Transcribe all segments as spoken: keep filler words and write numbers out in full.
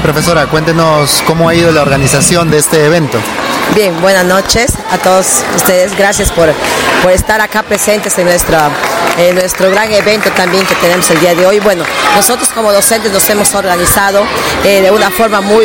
Profesora, cuéntenos cómo ha ido la organización de este evento. Bien, buenas noches a todos ustedes. Gracias por, por estar acá presentes en nuestro, en nuestro gran evento también que tenemos el día de hoy. Bueno, nosotros como docentes nos hemos organizado eh, de una forma muy,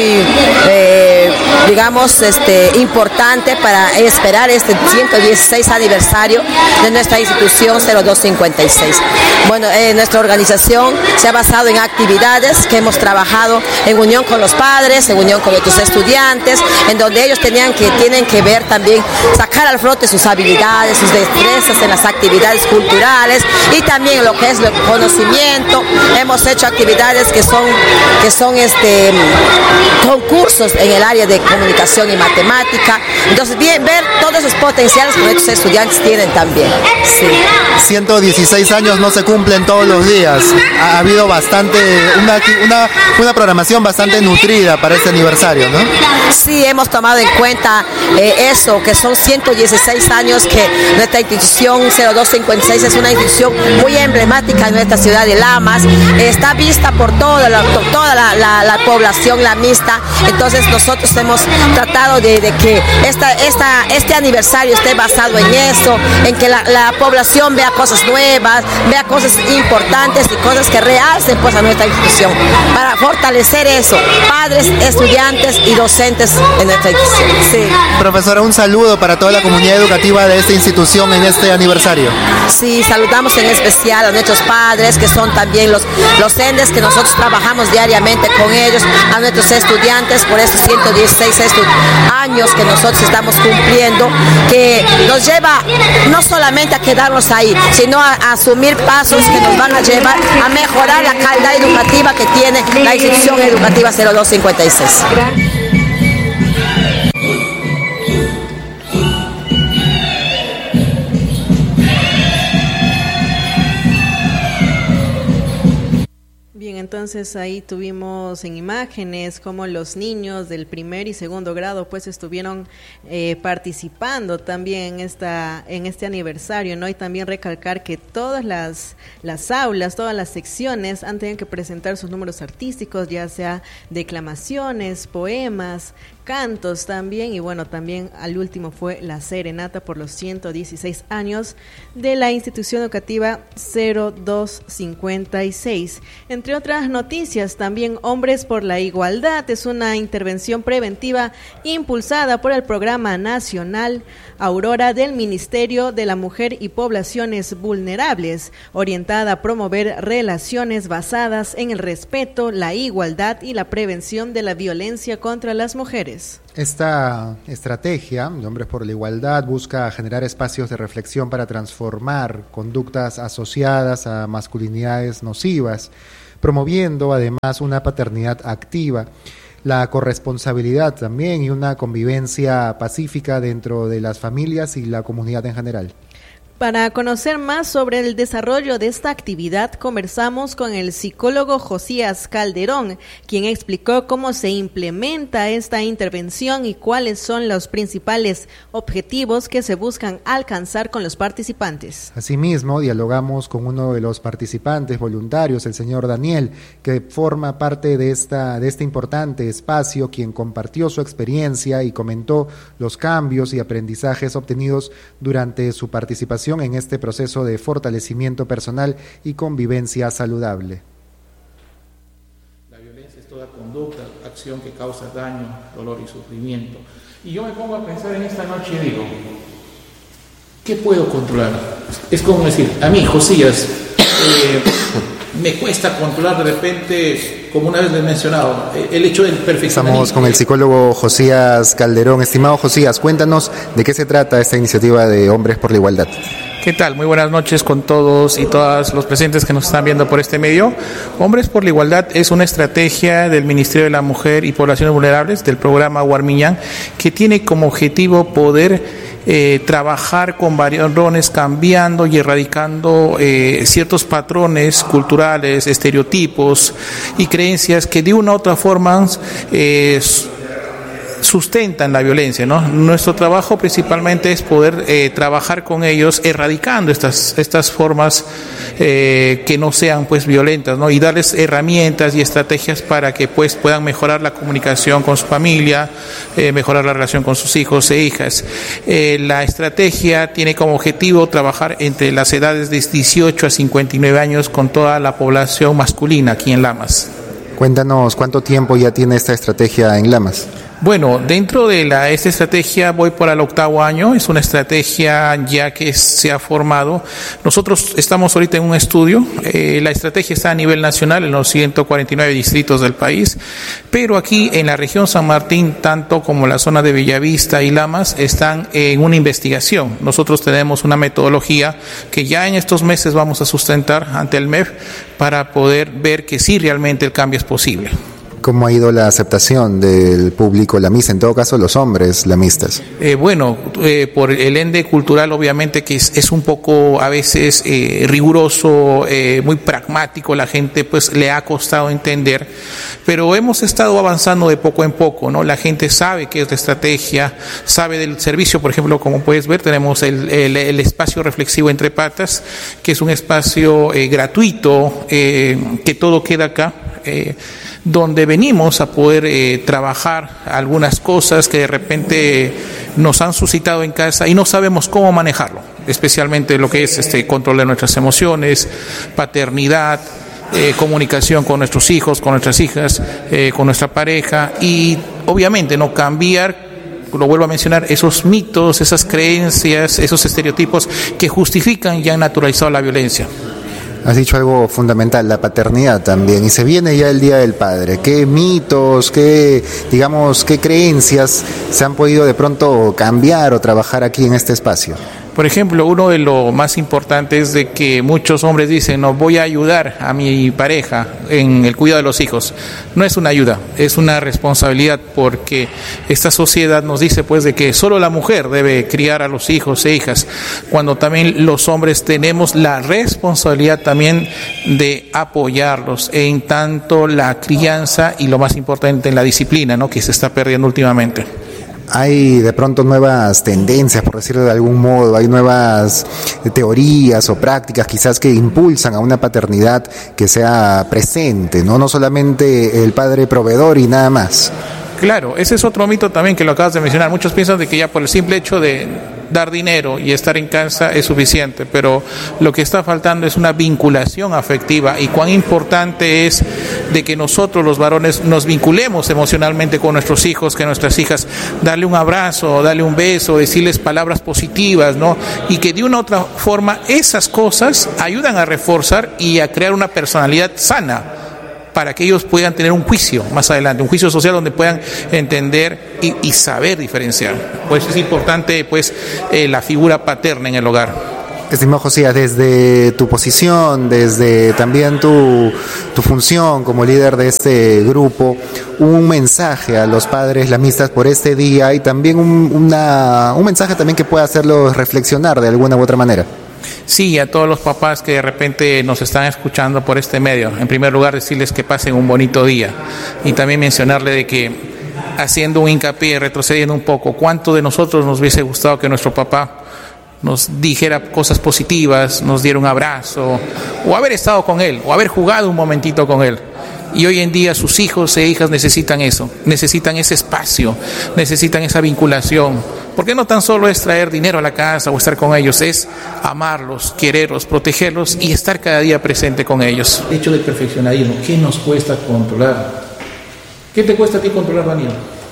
eh, digamos, este, importante para esperar este ciento dieciséis aniversario de nuestra institución cero dos cincuenta y seis. Bueno, eh, nuestra organización se ha basado en actividades que hemos trabajado en unión con los padres, en unión con nuestros estudiantes, en donde ellos tenían que, tienen que ver también, sacar al flote sus habilidades, sus destrezas en las actividades culturales y también lo que es el conocimiento. Hemos hecho actividades que son, que son este, concursos en el área de comunicación y matemática. Entonces, bien, ver todos esos potenciales que nuestros estudiantes tienen también. Sí. ciento dieciséis años no se cumplen todos los días. Ha habido bastante, una, una, una programación bastante nutrida para este aniversario, ¿no? Sí, hemos tomado en cuenta eh, eso, que son ciento dieciséis años que nuestra institución cero dos cincuenta y seis es una institución muy emblemática en nuestra ciudad de Lamas. Eh, está vista por toda la, toda la, la, la población lamista. Entonces nosotros hemos tratado de, de que esta, esta, este aniversario esté basado en eso, en que la, la población vea cosas nuevas, vea cosas importantes y cosas que realcen pues a nuestra institución, para fortalecer eso, padres, estudiantes y docentes en nuestra institución. Sí. Profesora, un saludo para toda la comunidad educativa de esta institución en este aniversario. Sí, saludamos en especial a nuestros padres, que son también los, los endes que nosotros trabajamos diariamente con ellos, a nuestros estudiantes por estos ciento dieciséis años que nosotros estamos cumpliendo, que nos lleva no solamente a quedarnos ahí, sino a, a asumir pasos que nos van a llevar a mejorar la calidad educativa que tiene la institución educativa cero dos cincuenta y seis. Entonces ahí tuvimos en imágenes cómo los niños del primer y segundo grado pues estuvieron eh, participando también en esta en este aniversario, ¿no? Y también recalcar que todas las las aulas, todas las secciones han tenido que presentar sus números artísticos, ya sea declamaciones, poemas, cantos también, y bueno, también al último fue la serenata por los ciento dieciséis años de la institución educativa cero dos cincuenta y seis. Entre otras noticias, también Hombres por la Igualdad es una intervención preventiva impulsada por el Programa Nacional Aurora del Ministerio de la Mujer y Poblaciones Vulnerables, orientada a promover relaciones basadas en el respeto, la igualdad y la prevención de la violencia contra las mujeres. Esta estrategia de Hombres por la Igualdad busca generar espacios de reflexión para transformar conductas asociadas a masculinidades nocivas, promoviendo además una paternidad activa, la corresponsabilidad también y una convivencia pacífica dentro de las familias y la comunidad en general. Para conocer más sobre el desarrollo de esta actividad, conversamos con el psicólogo Josías Calderón, quien explicó cómo se implementa esta intervención y cuáles son los principales objetivos que se buscan alcanzar con los participantes. Asimismo, dialogamos con uno de los participantes voluntarios, el señor Daniel, que forma parte de, esta, de este importante espacio, quien compartió su experiencia y comentó los cambios y aprendizajes obtenidos durante su participación en este proceso de fortalecimiento personal y convivencia saludable. La violencia es toda conducta, acción que causa daño, dolor y sufrimiento. Y yo me pongo a pensar en esta noche y digo, ¿qué puedo controlar? Es como decir, a mí, Josías, eh, me cuesta controlar de repente, como una vez les he mencionado, el hecho del perfeccionismo. Estamos con el psicólogo Josías Calderón. Estimado Josías, cuéntanos de qué se trata esta iniciativa de Hombres por la Igualdad. ¿Qué tal? Muy buenas noches con todos y todas los presentes que nos están viendo por este medio. Hombres por la Igualdad es una estrategia del Ministerio de la Mujer y Poblaciones Vulnerables, del programa Warmiñán, que tiene como objetivo poder eh, trabajar con varones, cambiando y erradicando eh, ciertos patrones culturales, estereotipos y creencias que de una u otra forma eh, sustentan la violencia, ¿no? Nuestro trabajo principalmente es poder eh, trabajar con ellos, erradicando estas, estas formas eh, que no sean pues violentas, ¿no? Y darles herramientas y estrategias para que pues puedan mejorar la comunicación con su familia, eh, mejorar la relación con sus hijos e hijas. Eh, la estrategia tiene como objetivo trabajar entre las edades de dieciocho a cincuenta y nueve años con toda la población masculina aquí en Lamas. Cuéntanos cuánto tiempo ya tiene esta estrategia en Lamas. Bueno, dentro de la, esta estrategia voy por el octavo año, es una estrategia ya que se ha formado. Nosotros estamos ahorita en un estudio, eh, la estrategia está a nivel nacional en los ciento cuarenta y nueve distritos del país, pero aquí en la región San Martín, tanto como la zona de Bellavista y Lamas, están en una investigación. Nosotros tenemos una metodología que ya en estos meses vamos a sustentar ante el M E F para poder ver que sí realmente el cambio es posible. ¿Cómo ha ido la aceptación del público lamista, en todo caso los hombres lamistas? Eh, bueno, eh, por el ende cultural obviamente que es, es un poco a veces eh, riguroso, eh, muy pragmático, la gente pues le ha costado entender, pero hemos estado avanzando de poco en poco, ¿no? La gente sabe qué es la estrategia, sabe del servicio, por ejemplo, como puedes ver, tenemos el, el, el espacio reflexivo entre patas, que es un espacio eh, gratuito, eh, que todo queda acá, eh, donde venimos a poder eh, trabajar algunas cosas que de repente nos han suscitado en casa y no sabemos cómo manejarlo, especialmente lo que es este control de nuestras emociones, paternidad, eh, comunicación con nuestros hijos, con nuestras hijas, eh, con nuestra pareja y obviamente no cambiar, lo vuelvo a mencionar, esos mitos, esas creencias, esos estereotipos que justifican y han naturalizado la violencia. Has dicho algo fundamental, la paternidad también, y se viene ya el Día del Padre. ¿Qué mitos, qué, digamos, qué creencias se han podido de pronto cambiar o trabajar aquí en este espacio? Por ejemplo, uno de los más importantes es de que muchos hombres dicen, no, voy a ayudar a mi pareja en el cuidado de los hijos. No es una ayuda, es una responsabilidad, porque esta sociedad nos dice pues de que solo la mujer debe criar a los hijos e hijas, cuando también los hombres tenemos la responsabilidad también de apoyarlos en tanto la crianza y lo más importante en la disciplina, ¿no?, que se está perdiendo últimamente. Hay de pronto nuevas tendencias, por decirlo de algún modo, hay nuevas teorías o prácticas quizás que impulsan a una paternidad que sea presente, no, no solamente el padre proveedor y nada más. Claro, ese es otro mito también que lo acabas de mencionar. Muchos piensan de que ya por el simple hecho de dar dinero y estar en casa es suficiente, pero lo que está faltando es una vinculación afectiva, y cuán importante es de que nosotros los varones nos vinculemos emocionalmente con nuestros hijos, que nuestras hijas, darle un abrazo, darle un beso, decirles palabras positivas, ¿no? Y que de una u otra forma esas cosas ayudan a reforzar y a crear una personalidad sana, para que ellos puedan tener un juicio más adelante, un juicio social donde puedan entender y, y saber diferenciar. Pues es importante pues eh, la figura paterna en el hogar. Estimado Josías, desde tu posición, desde también tu, tu función como líder de este grupo, un mensaje a los padres lamistas por este día, y también un, una, un mensaje también que pueda hacerlos reflexionar de alguna u otra manera. Sí, a todos los papás que de repente nos están escuchando por este medio, en primer lugar decirles que pasen un bonito día, y también mencionarle de que, haciendo un hincapié, retrocediendo un poco, cuánto de nosotros nos hubiese gustado que nuestro papá nos dijera cosas positivas, nos diera un abrazo, o haber estado con él, o haber jugado un momentito con él. Y hoy en día sus hijos e hijas necesitan eso, necesitan ese espacio, necesitan esa vinculación. Porque no tan solo es traer dinero a la casa o estar con ellos, es amarlos, quererlos, protegerlos y estar cada día presente con ellos. El hecho del perfeccionismo, ¿qué nos cuesta controlar? ¿Qué te cuesta a ti controlar, Daniel?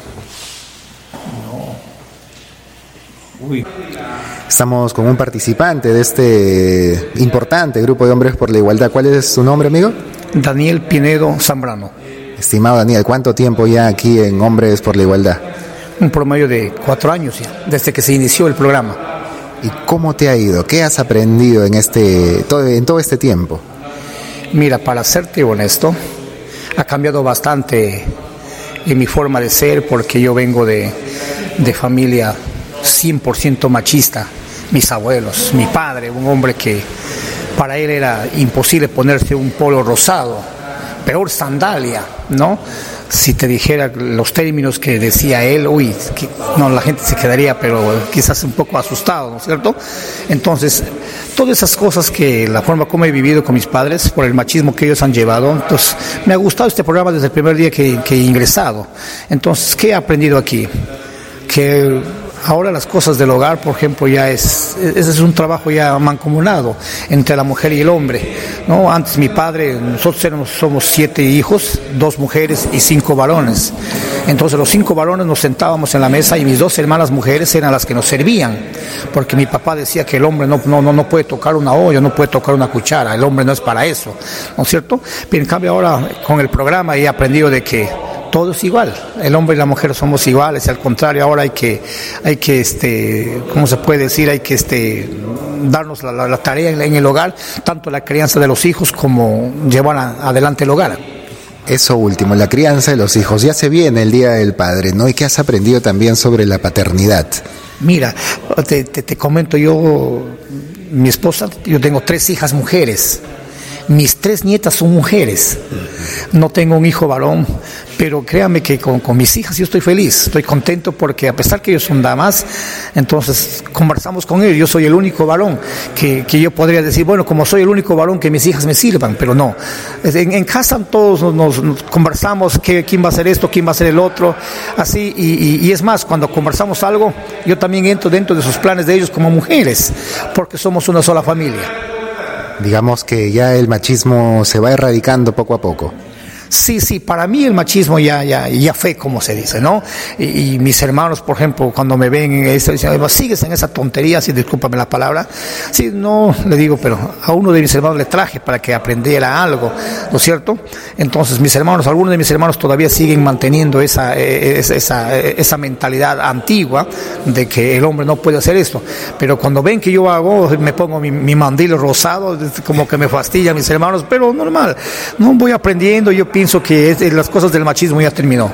No. Uy. Estamos con un participante de este importante grupo de hombres por la igualdad. ¿Cuál es su nombre, amigo? Daniel Pinedo Zambrano. Estimado Daniel, ¿cuánto tiempo ya aquí en Hombres por la Igualdad? Un promedio de cuatro años ya, desde que se inició el programa. ¿Y cómo te ha ido? ¿Qué has aprendido en este todo, en todo este tiempo? Mira, para serte honesto, ha cambiado bastante en mi forma de ser, porque yo vengo de, de familia cien por ciento machista. Mis abuelos, mi padre, un hombre que para él era imposible ponerse un polo rosado, peor sandalia, ¿no? Si te dijera los términos que decía él, uy, que, no, la gente se quedaría, pero quizás un poco asustado, ¿no es cierto? Entonces, todas esas cosas que la forma como he vivido con mis padres, por el machismo que ellos han llevado, entonces me ha gustado este programa desde el primer día que, que he ingresado. Entonces, ¿qué he aprendido aquí? Que ahora las cosas del hogar, por ejemplo, ya es, ese es un trabajo ya mancomunado entre la mujer y el hombre, ¿no? Antes mi padre, nosotros éramos, somos siete hijos, dos mujeres y cinco varones. Entonces los cinco varones nos sentábamos en la mesa y mis dos hermanas mujeres eran las que nos servían, porque mi papá decía que el hombre no, no, no, no puede tocar una olla, no puede tocar una cuchara, el hombre no es para eso, ¿no es cierto? Pero en cambio ahora con el programa he aprendido de que todo es igual, el hombre y la mujer somos iguales, al contrario, ahora hay que, hay que este, ¿cómo se puede decir? Hay que este, darnos la, la, la tarea en, en el hogar, tanto la crianza de los hijos como llevar a, adelante el hogar. Eso último, la crianza de los hijos. Ya se viene el Día del Padre, ¿no? ¿Y qué has aprendido también sobre la paternidad? Mira, te, te, te comento, yo, mi esposa, yo tengo tres hijas mujeres. Mis tres nietas son mujeres, no tengo un hijo varón, pero créame que con, con mis hijas yo estoy feliz, estoy contento porque a pesar que ellos son damas, entonces conversamos con ellos, yo soy el único varón que, que yo podría decir, bueno, como soy el único varón que mis hijas me sirvan, pero no, en, en casa todos nos, nos conversamos que, quién va a hacer esto, quién va a hacer el otro, así, y, y, y es más, cuando conversamos algo, yo también entro dentro de sus planes de ellos como mujeres, porque somos una sola familia. Digamos que ya el machismo se va erradicando poco a poco. Sí, sí, para mí el machismo ya, ya, ya fue, como se dice, ¿no? Y, y mis hermanos, por ejemplo, cuando me ven en eso, dicen, sigues en esa tontería, si discúlpame la palabra. Sí, no, le digo, pero a uno de mis hermanos le traje para que aprendiera algo, ¿no es cierto? Entonces, mis hermanos, algunos de mis hermanos todavía siguen manteniendo esa, esa, esa, esa mentalidad antigua de que el hombre no puede hacer esto. Pero cuando ven que yo hago, me pongo mi, mi mandil rosado, como que me fastidia a mis hermanos, pero normal, no voy aprendiendo, yo pienso Pienso que es, las cosas del machismo ya terminó.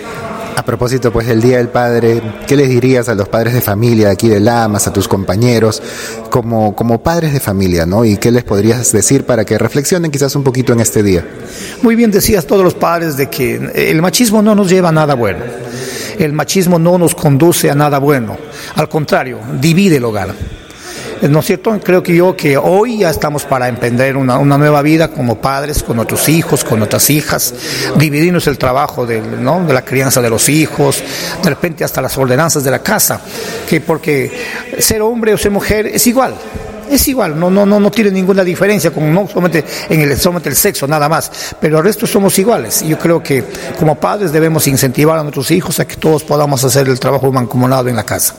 A propósito, pues, del Día del Padre, ¿qué les dirías a los padres de familia de aquí de Lamas, a tus compañeros, como, como padres de familia, ¿no? ¿Y qué les podrías decir para que reflexionen quizás un poquito en este día? Muy bien decías todos los padres de que el machismo no nos lleva a nada bueno. El machismo no nos conduce a nada bueno. Al contrario, divide el hogar. ¿No es cierto? Creo que yo que hoy ya estamos para emprender una, una nueva vida como padres, con nuestros hijos, con nuestras hijas, dividirnos el trabajo de, ¿no? de la crianza de los hijos, de repente hasta las ordenanzas de la casa, que porque ser hombre o ser mujer es igual. Es igual, no, no, no, no tiene ninguna diferencia, con, no solamente en el, solamente el sexo, nada más, pero el resto somos iguales. Y yo creo que como padres debemos incentivar a nuestros hijos a que todos podamos hacer el trabajo mancomunado en la casa.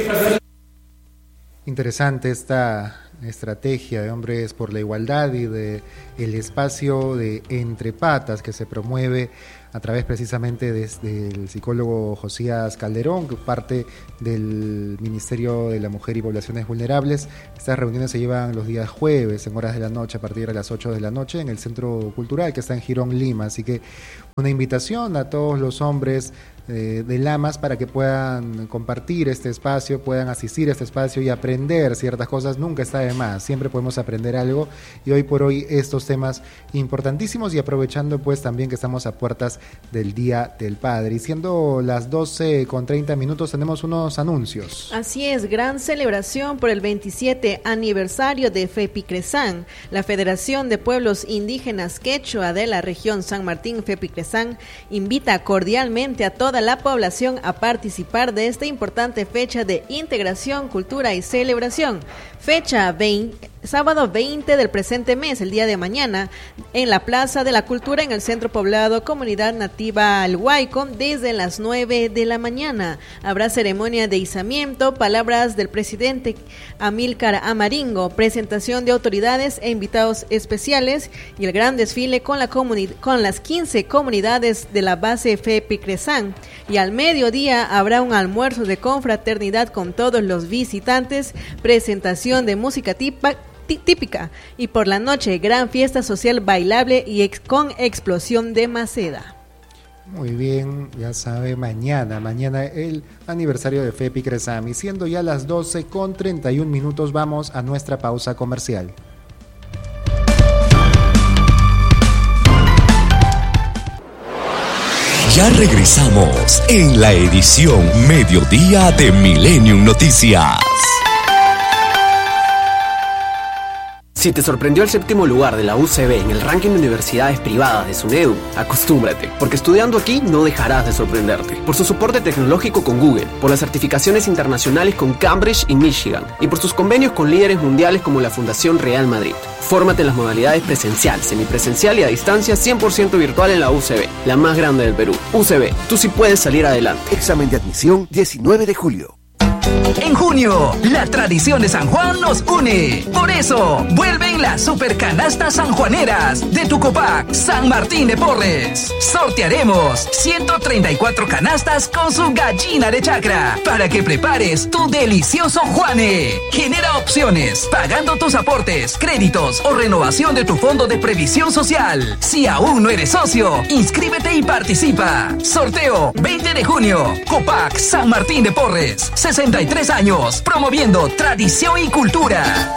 Interesante esta estrategia de Hombres por la Igualdad y de el espacio de Entre Patas que se promueve a través precisamente desde el psicólogo Josías Calderón, que parte del Ministerio de la Mujer y Poblaciones Vulnerables. Estas reuniones se llevan los días jueves en horas de la noche a partir de las ocho de la noche en el Centro Cultural que está en Girón, Lima. Así que una invitación a todos los hombres eh, de Lamas para que puedan compartir este espacio, puedan asistir a este espacio y aprender ciertas cosas. Nunca está de más, siempre podemos aprender algo, y hoy por hoy estos temas importantísimos, y aprovechando pues también que estamos a puertas del Día del Padre. Y siendo las doce con treinta minutos, tenemos unos anuncios. Así es, gran celebración por el veintisiete aniversario de FEPICRESAN. La Federación de Pueblos Indígenas Quechua de la región San Martín, FEPICRESAN, invita cordialmente a toda la población a participar de esta importante fecha de integración, cultura y celebración. Fecha veinte, sábado veinte del presente mes, el día de mañana, en la Plaza de la Cultura, en el Centro Poblado Comunidad Nativa El Huayco, desde las nueve de la mañana. Habrá ceremonia de izamiento, palabras del presidente Amílcar Amaringo, presentación de autoridades e invitados especiales y el gran desfile con, la comuni- con las quince comunidades de la base FEPICRESAN. Y al mediodía habrá un almuerzo de confraternidad con todos los visitantes, presentación de música tipa, tí, típica y por la noche gran fiesta social bailable y ex, con explosión de maceda. Muy bien, ya sabe, mañana, mañana el aniversario de FEPICRESAN, y siendo ya las doce con treinta y un minutos, vamos a nuestra pausa comercial. Ya regresamos en la edición Mediodía de Millennium Noticias. Si te sorprendió el séptimo lugar de la U C B en el ranking de universidades privadas de SUNEDU, acostúmbrate, porque estudiando aquí no dejarás de sorprenderte. Por su soporte tecnológico con Google, por las certificaciones internacionales con Cambridge y Michigan, y por sus convenios con líderes mundiales como la Fundación Real Madrid. Fórmate en las modalidades presencial, semipresencial y a distancia cien por ciento virtual en la U C B, la más grande del Perú. U C B, tú sí puedes salir adelante. Examen de admisión diecinueve de julio. En junio, la tradición de San Juan nos une. Por eso, vuelven las super canastas sanjuaneras de tu Copac San Martín de Porres. Sortearemos ciento treinta y cuatro canastas con su gallina de chacra para que prepares tu delicioso Juane. Genera opciones, pagando tus aportes, créditos o renovación de tu fondo de previsión social. Si aún no eres socio, inscríbete y participa. Sorteo veinte de junio. Copac San Martín de Porres. sesenta y tres años, promoviendo tradición y cultura.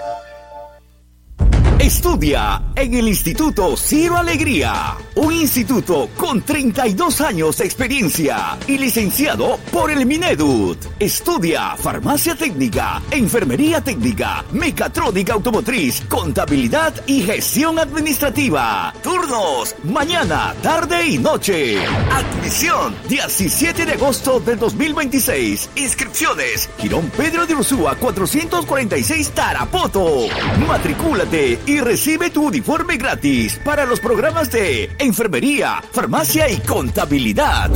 Estudia en el Instituto Ciro Alegría, un instituto con treinta y dos años de experiencia y licenciado por el Minedut. Estudia farmacia técnica, enfermería técnica, mecatrónica automotriz, contabilidad y gestión administrativa. Turnos, mañana, tarde y noche. Admisión, diecisiete de agosto del dos mil veintiséis. Inscripciones, Girón Pedro de Ursúa cuatrocientos cuarenta y seis Tarapoto. Matricúlate y recibe tu uniforme gratis para los programas de enfermería, farmacia y contabilidad.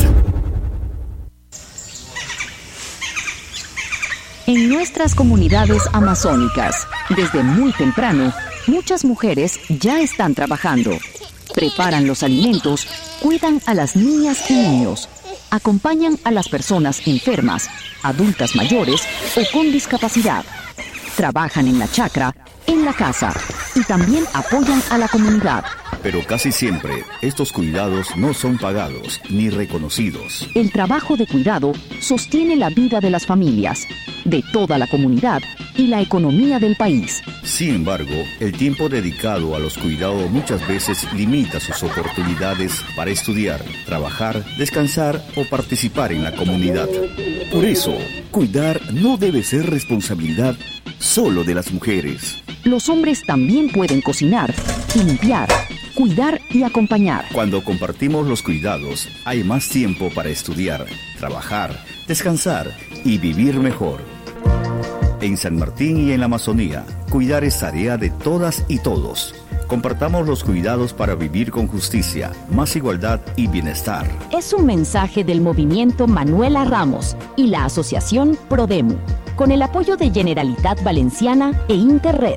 En nuestras comunidades amazónicas, desde muy temprano, muchas mujeres ya están trabajando. Preparan los alimentos, cuidan a las niñas y niños, acompañan a las personas enfermas, adultas mayores o con discapacidad. Trabajan en la chacra, en la casa y también apoyan a la comunidad. Pero casi siempre estos cuidados no son pagados ni reconocidos. El trabajo de cuidado sostiene la vida de las familias, de toda la comunidad y la economía del país. Sin embargo, el tiempo dedicado a los cuidados muchas veces limita sus oportunidades para estudiar, trabajar, descansar o participar en la comunidad. Por eso, cuidar no debe ser responsabilidad solo de las mujeres. Los hombres también pueden cocinar, limpiar, cuidar y acompañar. Cuando compartimos los cuidados, hay más tiempo para estudiar, trabajar, descansar y vivir mejor. En San Martín y en la Amazonía, cuidar es tarea de todas y todos. Compartamos los cuidados para vivir con justicia, más igualdad y bienestar. Es un mensaje del movimiento Manuela Ramos y la asociación Prodemu, con el apoyo de Generalitat Valenciana e Interred.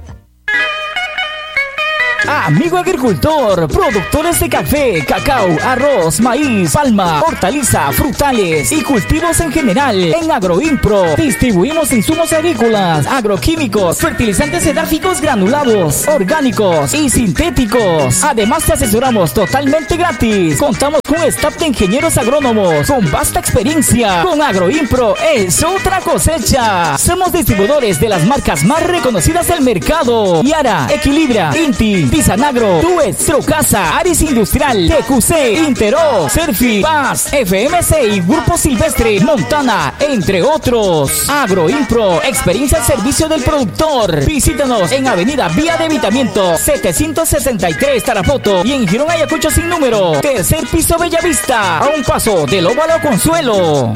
Amigo agricultor, productores de café, cacao, arroz, maíz, palma, hortaliza, frutales y cultivos en general. En Agroimpro distribuimos insumos agrícolas, agroquímicos, fertilizantes edáficos granulados, orgánicos y sintéticos. Además te asesoramos totalmente gratis. Contamos con staff de ingenieros agrónomos con vasta experiencia. Con Agroimpro es otra cosecha. Somos distribuidores de las marcas más reconocidas del mercado: Yara, Equilibra, Inti, Tisanagro, Tuet, Trocasa, Aris Industrial, T Q C, Intero, Serfi, Paz, F M C y Grupo Silvestre, Montana, entre otros. Agroimpro, experiencia al servicio del productor. Visítanos en Avenida Vía de Evitamiento setecientos sesenta y tres Tarapoto y en Girón Ayacucho sin número, tercer piso Bellavista, a un paso del Óvalo Consuelo.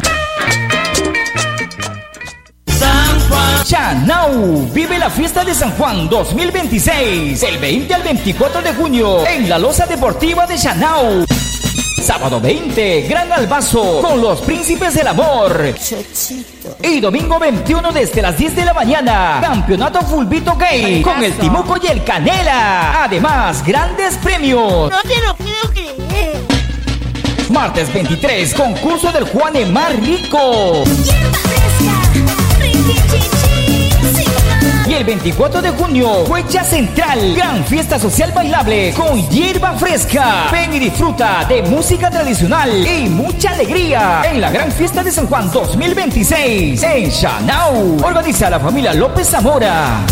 Chanau, vive la fiesta de San Juan dos mil veintiséis, el veinte al veinticuatro de junio, en la Loza Deportiva de Chanau. Sábado veinte, Gran Albazo, con los Príncipes del Amor. Y domingo veintiuno, desde las diez de la mañana, Campeonato Fulbito Gay, con el Timuco y el Canela. Además, grandes premios. No te lo puedo creer. Martes veintitrés, concurso del Juane más rico. Y el veinticuatro de junio, Fecha Central, gran fiesta social bailable con hierba fresca. Ven y disfruta de música tradicional y mucha alegría en la gran fiesta de San Juan dos mil veintiséis en Chanau. Organiza la familia López Zamora.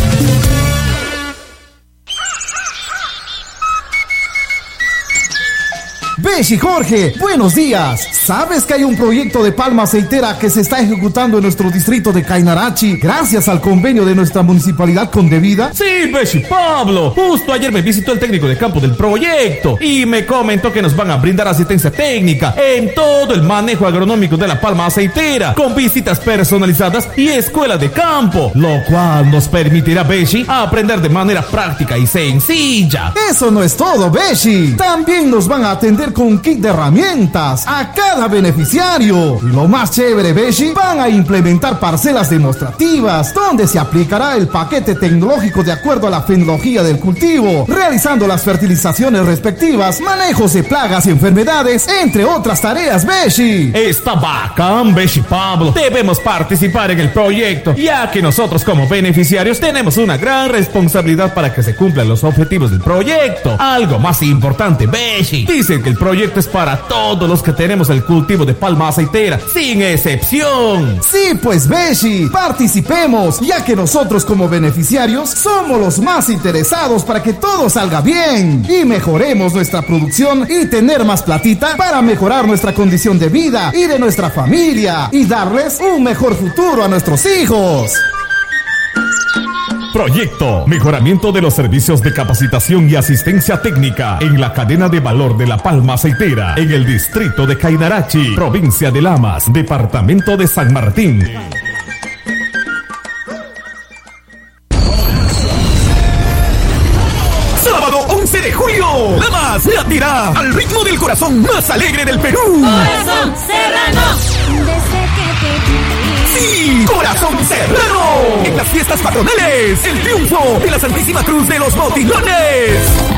Beshi Jorge, buenos días. ¿Sabes que hay un proyecto de palma aceitera que se está ejecutando en nuestro distrito de Cainarachi gracias al convenio de nuestra municipalidad con Devida? Sí, Beshi Pablo. Justo ayer me visitó el técnico de campo del proyecto y me comentó que nos van a brindar asistencia técnica en todo el manejo agronómico de la palma aceitera, con visitas personalizadas y escuela de campo, lo cual nos permitirá, Beshi, aprender de manera práctica y sencilla. Eso no es todo, Beshi. También nos van a atender con un kit de herramientas a cada beneficiario. Y lo más chévere, Beshi, van a implementar parcelas demostrativas donde se aplicará el paquete tecnológico de acuerdo a la fenología del cultivo, realizando las fertilizaciones respectivas, manejos de plagas y enfermedades, entre otras tareas, Beshi. Está bacán, Beshi Pablo. Debemos participar en el proyecto, ya que nosotros como beneficiarios tenemos una gran responsabilidad para que se cumplan los objetivos del proyecto. Algo más importante, Beshi, dicen que el proyecto es para todos los que tenemos el cultivo de palma aceitera, sin excepción. Sí, pues, Beshi, participemos, ya que nosotros como beneficiarios somos los más interesados para que todo salga bien y mejoremos nuestra producción y tener más platita para mejorar nuestra condición de vida y de nuestra familia y darles un mejor futuro a nuestros hijos. Proyecto Mejoramiento de los servicios de capacitación y asistencia técnica en la cadena de valor de la palma aceitera en el distrito de Cainarachi, provincia de Lamas, departamento de San Martín. Sábado once de julio, Lamas latirá al ritmo del corazón más alegre del Perú. Corazón Serrano. Desde que te vi. Sí, Corazón Serrano. En las fiestas patronales, el triunfo de la Santísima Cruz de los Botilones.